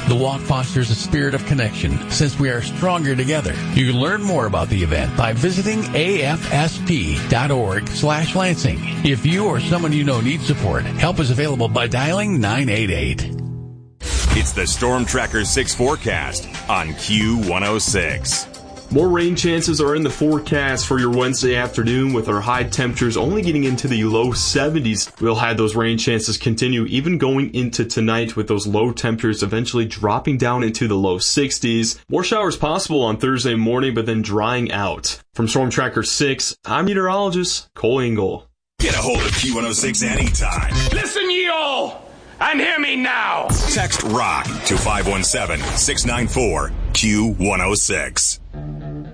The walk fosters a spirit of connection since we are stronger together. You can learn more about the event by visiting afsp.org/Lansing. If you or someone you know needs support, help is available by dialing 988. It's the Storm Tracker 6 forecast on Q106. More rain chances are in the forecast for your Wednesday afternoon, with our high temperatures only getting into the low 70s. We'll have those rain chances continue even going into tonight, with those low temperatures eventually dropping down into the low 60s. More showers possible on Thursday morning, but then drying out. From Storm Tracker 6, I'm meteorologist Cole Engel. Get a hold of Q106 anytime. Listen, ye all, and hear me now. Text ROCK to 517-694-Q106.